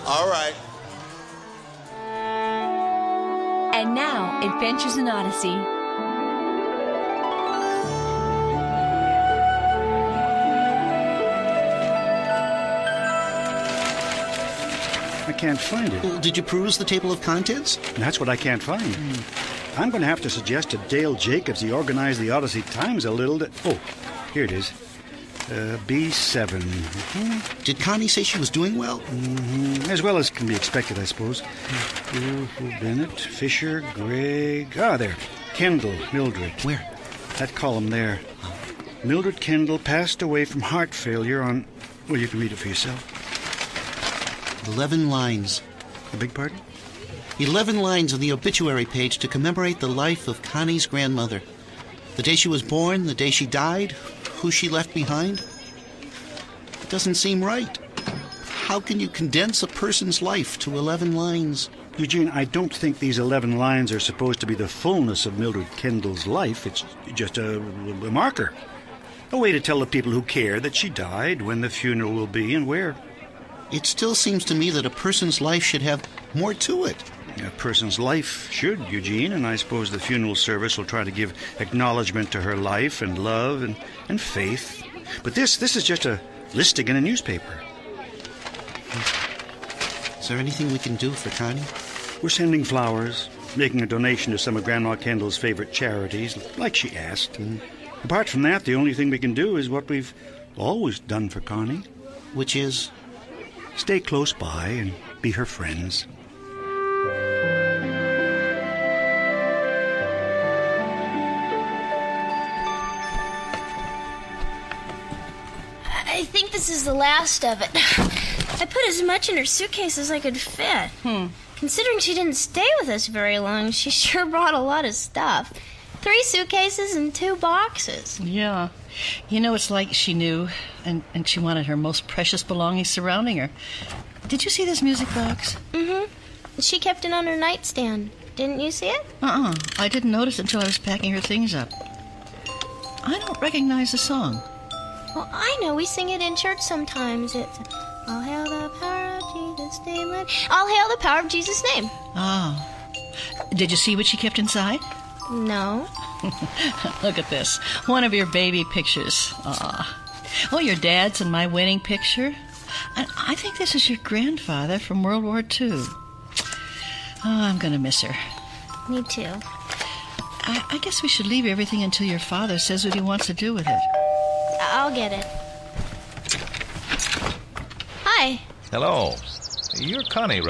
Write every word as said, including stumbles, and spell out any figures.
All right. And now, Adventures in Odyssey. I can't find it. Well, did you peruse the table of contents? That's what I can't find. Mm. I'm going to have to suggest to Dale Jacobs he organize the Odyssey Times a little. To... Oh, here it is. Uh, B seven. Mm-hmm. Did Connie say she was doing well? Mm-hmm. As well as can be expected, I suppose. Mm-hmm. Bennett, Fisher, Gregg. Ah, there. Kendall, Mildred. Where? That column there. Mildred Kendall passed away from heart failure on... Well, you can read it for yourself. Eleven lines. A big pardon? Eleven lines on the obituary page to commemorate the life of Connie's grandmother. The day she was born, the day she died, who she left behind. It doesn't seem right. How can you condense a person's life to eleven lines? Eugene, I don't think these eleven lines are supposed to be the fullness of Mildred Kendall's life. It's just a, a marker. A way to tell the people who care that she died, when the funeral will be, and where. It still seems to me that a person's life should have more to it. A person's life should, Eugene, and I suppose the funeral service will try to give acknowledgement to her life and love and, and faith. But this this is just a listing in a newspaper. Is there anything we can do for Connie? We're sending flowers, making a donation to some of Grandma Kendall's favorite charities, like she asked. And apart from that, the only thing we can do is what we've always done for Connie. Which is? Stay close by and be her friends. I think this is the last of it. I put as much in her suitcase as I could fit. Hmm. Considering she didn't stay with us very long, she sure brought a lot of stuff. Three suitcases and two boxes. Yeah. You know, it's like she knew, and, and she wanted her most precious belongings surrounding her. Did you see this music box? Mm-hmm. She kept it on her nightstand. Didn't you see it? Uh-uh. I didn't notice until I was packing her things up. I don't recognize the song. Well, I know. We sing it in church sometimes. It's, I'll hail the power of Jesus' name. I'll hail the power of Jesus' name. Oh. Did you see what she kept inside? No. Look at this. One of your baby pictures. Aw. Oh, your dad's and my wedding picture. I, I think this is your grandfather from World War Two. Oh, I'm going to miss her. Me too. I, I guess we should leave everything until your father says what he wants to do with it. I'll get it. Hi. Hello. You're Connie,